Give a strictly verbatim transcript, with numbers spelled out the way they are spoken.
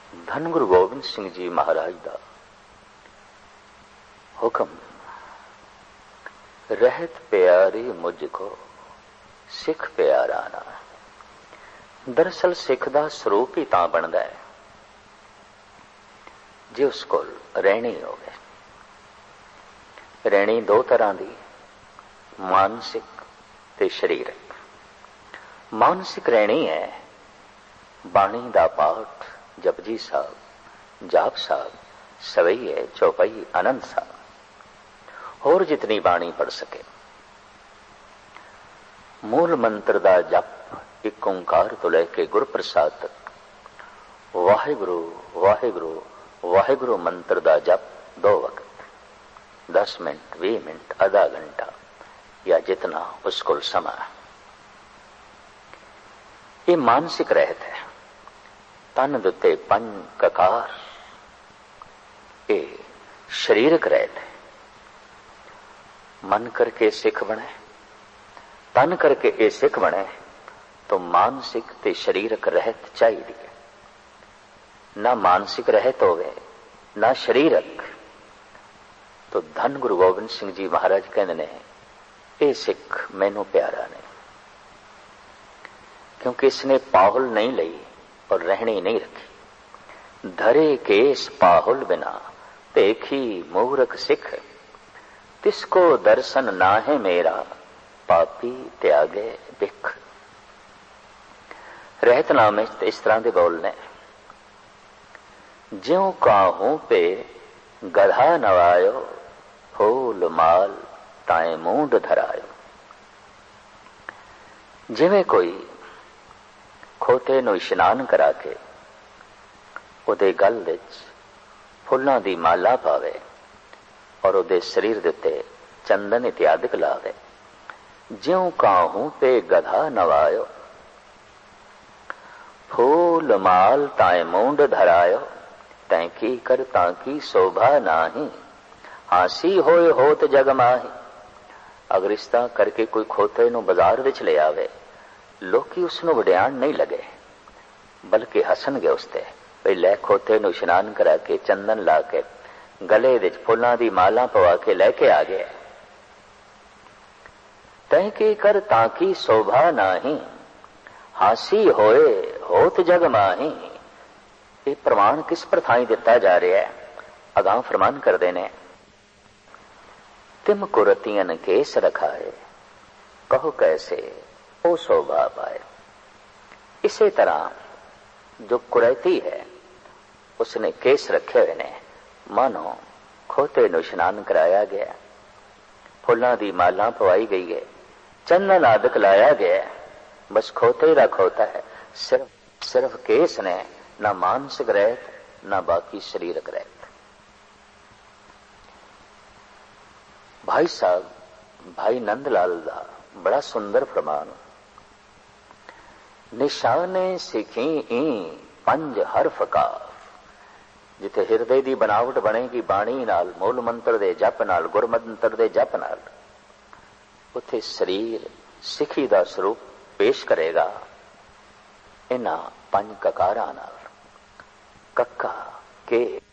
धन गुरु गोबिंद सिंह जी महाराज दा हुक्म, रहत प्यारी मुझको सिख प्यारा ना। दरअसल सिख दा स्वरूप ही तां बनदा है जे उस कोल रहनी होवे। रहनी दो तरह दी, मानसिक ते शरीरक। मानसिक रहनी है बाणी दा पाठ, जपजी साहब, जाप साहब, सवैये, चौपाई, आनंद साहब, और जितनी बाणी पढ़ सके। मूल मंत्र दा जप एक ओंकार तो लेके गुर प्रसाद तक, वाहिगुरु वाहिगुरु वाहिगुरु मंत्र दा जप दो वक्त, दस मिनट, बीस मिनट, आधा घंटा या जितना उसको समा। ये मानसिक रहत है। तन दुते पंज ककार, ये शरीरक रहत है। मन करके सिख बने, तन करके ये सिख बने तो मानसिक ते शरीरक रहत चाहिए। ना मानसिक रहत होवे ना शरीरक तो धन गुरु गोबिंद सिंह जी महाराज कहते ने ये सिख मैनू प्यारा नहीं, क्योंकि इसने पाहुल नहीं लई और रहनी नहीं रखी। धरे केस पाहुल बिना देखी मूर्ख सिख, तिसको दर्शन ना है मेरा पापी त्यागे बिख। रहतनामे इस तरह के बोलने, ज्यों काहू पे गधा नवायो, फूल माल ताए मूंड धरायो। जिवें कोई खोते नूं इशनान करा के उहदे गल विच फुल्लां दी माला पावे और उहदे शरीर दे उत्ते चंदन इत्यादिक लावे। ज्यों काहू पे गधा नवायो, फूल माल ताए मूंड धरायो। तैंकी कर तांकी शोभा नाही, हासी होए होत जग माही। अगर इस तरह करके कोई खोते नूं बाजार विच ले आवे, लोकी उसनूं वड्याण नहीं लगे बल्कि हसणगे उसते। भई लै खोते नूं इशनान करा के चंदन ला के गले विच फुल्लां दी माला पवा के लैके आ गया। तैंकी कर तांकी शोभा नाही, हासी होए होत जग माही। ये प्रमाण किस प्रथाई दिता जा रहा है? अगां फरमान करदे ने, तिम कुरतियन केस रखाए, कहो कैसे ओ शोभा पाए। इसी तरह जो कुरैती है उसने केस रखे हुए ने, मानो खोते नूं इशनान कराया गया, फुल्लां दी माला पवाई गई है, चंदन आदक लाया गया, बस खोते दा खोता है। सिर्फ सिर्फ केस ने, ना मानसिक रहत ना बाकी शरीरक रहत। भाई साहब भाई नंदलाल दा बड़ा सुंदर फरमान, निशाने सिखी ई पंज हरफ काफ। जिथे हिरदे दी बनावट बनेगी बाणी नाल, मूल मंत्र दे जप नाल, गुर मंत्र दे जप नाल, उथे शरीर सिखी दा स्वरूप पेश करेगा इन्हां पंज ककारां नाल। कक्का के